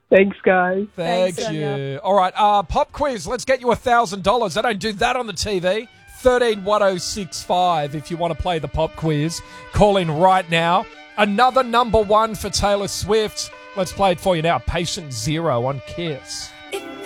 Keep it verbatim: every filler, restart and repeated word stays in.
Thanks, guys. Thank Thanks, you. Sonia. All right, uh, pop quiz. Let's get you one thousand dollars. They don't do that on the T V. thirteen one oh six five if you want to play the pop quiz. Call in right now. Another number one for Taylor Swift. Let's play it for you now. Patient Zero on Kiss.